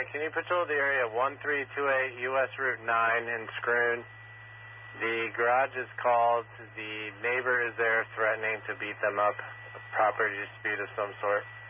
can you patrol the area 1328 U.S. Route 9 in Scroon? The garage is called. The neighbor is there threatening to beat them up. A property dispute of some sort.